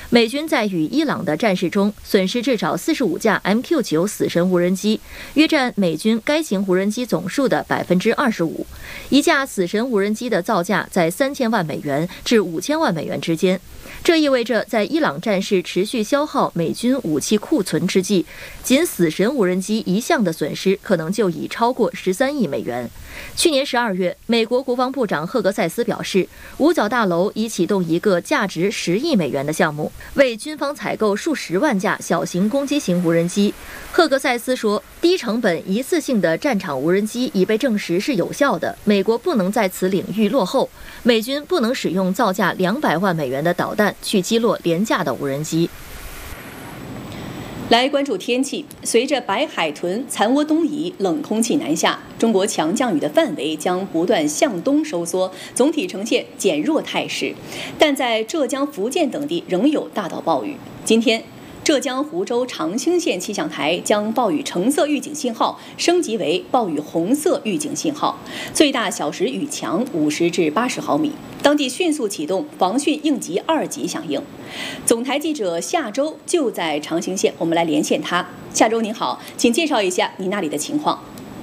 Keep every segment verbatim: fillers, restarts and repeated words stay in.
美军在与伊朗的战事中损失至少四十五架 M Q 九死神无人机，约占美军该型无人机总数的百分之二十五。一架死神无人机的造价在三千万美元至五千万美元之间。这意味着，在伊朗战事持续消耗美军武器库存之际，仅死神无人机一项的损失可能就已超过十三亿美元。去年十二月，美国国防部长赫格塞斯表示，五角大楼已启动一个价值十亿美元的项目，为军方采购数十万架小型攻击型无人机。赫格塞斯说，低成本一次性的战场无人机已被证实是有效的，美国不能在此领域落后，美军不能使用造价两百万美元的导弹去击落廉价的无人机。 来关注天气，随着白海豚残涡东移，冷空气南下，中国强降雨的范围将不断向东收缩，总体呈现减弱态势，但在浙江、福建等地仍有大到暴雨。今天，浙江湖州长兴县气象台将暴雨橙色预警信号升级为暴雨红色预警信号，最大小时雨强五十至八十毫米。当地迅速启动防汛应急二级响应。总台记者夏周就在长兴县，我们来连线他。夏周您好，请介绍一下你那里的情况。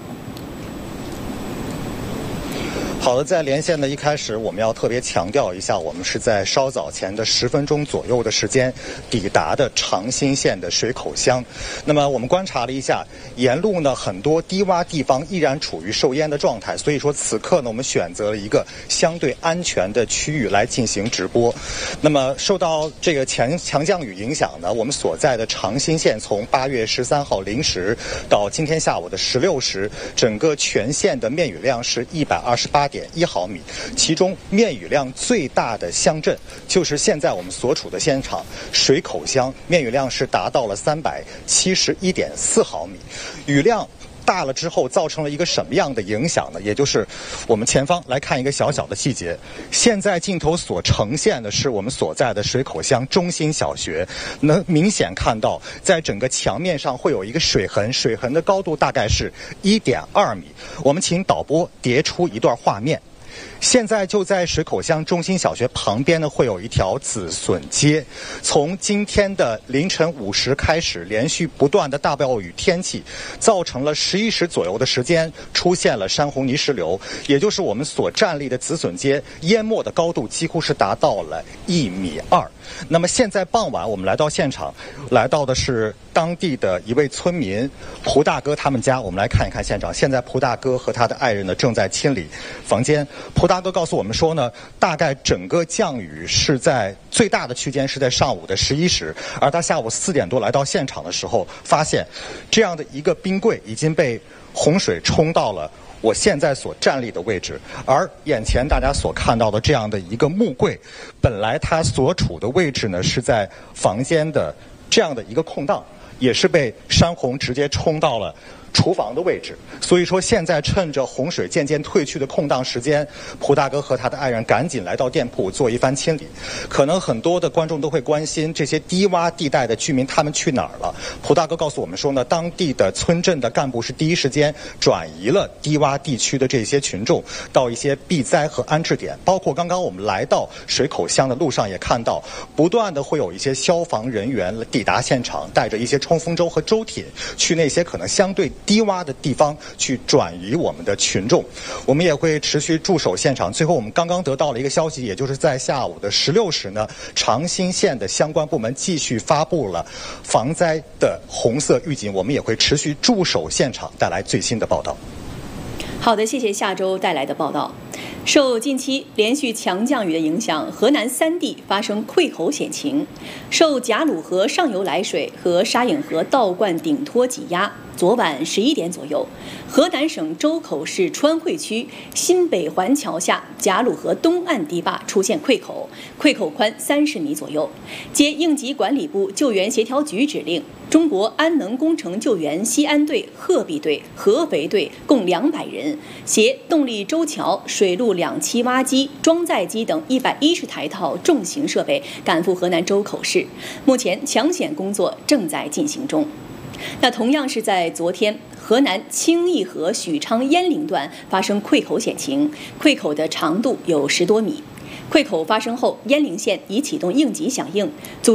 好的，在连线的一开始，我们要特别强调一下，我们是在稍早前的十分钟左右的时间抵达的长兴县的水口乡。那么我们观察了一下，沿路呢很多低洼地方依然处于受淹的状态，所以说此刻呢我们选择了一个相对安全的区域来进行直播。那么受到这个强强降雨影响呢，我们所在的长兴县从八月十三号零时到今天下午的十六时，整个全县的面雨量是一百二十八点一毫米，其中面雨量最大的乡镇就是现在我们所处的现场水口乡，面雨量是达到了三百七十一点四毫米。雨量大了之后造成了一个什么样的影响呢？也就是我们前方来看一个小小的细节，现在镜头所呈现的是我们所在的水口乡中心小学，能明显看到在整个墙面上会有一个水痕，水痕的高度大概是一点二米。我们请导播叠出一段画面。现在就在水口乡中心小学旁边呢，会有一条子笋街。从今天的凌晨五时开始，连续不断的大暴雨天气，造成了十一时左右的时间出现了山洪泥石流，也就是我们所站立的子笋街淹没的高度几乎是达到了一米二。那么现在傍晚，我们来到现场，来到的是当地的一位村民蒲大哥他们家，我们来看一看现场。现在蒲大哥和他的爱人呢正在清理房间。蒲大哥告诉我们说呢，大概整个降雨是在最大的区间是在上午的十一时，而他下午四点多来到现场的时候，发现这样的一个冰柜已经被洪水冲到了我现在所站立的位置，而眼前大家所看到的这样的一个木柜，本来它所处的位置呢是在房间的这样的一个空档，也是被山洪直接冲到了厨房的位置。所以说现在趁着洪水渐渐退去的空档时间，蒲大哥和他的爱人赶紧来到店铺做一番清理。可能很多的观众都会关心这些低洼地带的居民他们去哪儿了。蒲大哥告诉我们说呢，当地的村镇的干部是第一时间转移了低洼地区的这些群众到一些避灾和安置点，包括刚刚我们来到水口乡的路上也看到，不断的会有一些消防人员抵达现场，带着一些冲锋舟和舟艇去那些可能相对低洼的地方去转移我们的群众。我们也会持续驻守现场。最后我们刚刚得到了一个消息，也就是在下午的十六时呢，长兴县的相关部门继续发布了防灾的红色预警，我们也会持续驻守现场，带来最新的报道。 好的，谢谢下周带来的报道。受近期连续强降雨的影响，河南三地发生溃口险情。受贾鲁河上游来水和沙隐河倒灌顶托挤压，昨晚十一点左右，河南省周口市川汇区新北环桥下贾鲁河东岸堤坝出现溃口，溃口宽三十米左右。接应急管理部救援协调局指令，中国安能工程救援西安队、鹤壁队、合肥队共两百人，携动力舟桥、水陆两栖挖机、装载机等一百一十台套重型设备赶赴河南周口市，目前抢险工作正在进行中。那同样是在昨天，河南清义河许昌鄢陵段发生溃口险情，溃口的长度有十多米。溃口发生后，鄢陵县已启动应急响应，组